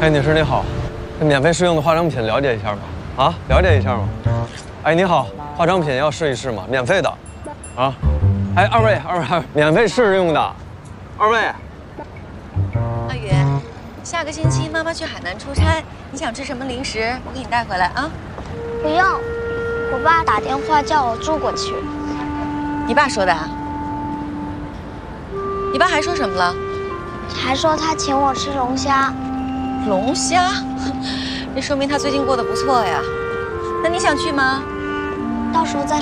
哎，女士你好，免费试用的化妆品了解一下吗？啊，了解一下吗？哎，你好，化妆品要试一试吗？免费的，啊，哎，二位，免费试用的，二位。 阿宇，下个星期妈妈去海南出差，你想吃什么零食？我给你带回来啊。 不用，我爸打电话叫我住过去。 你爸说的啊？你爸还说什么了？ 还说他请我吃龙虾。 龙虾，这说明他最近过得不错呀。那你想去吗？ 到时候再